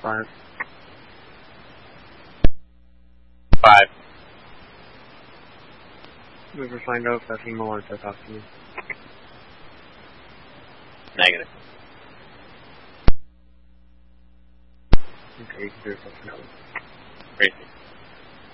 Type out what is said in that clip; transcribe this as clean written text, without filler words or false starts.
5. 5. Never find out if Emo wants to talk to me. Negative. Okay, you can do yourself now. Crazy.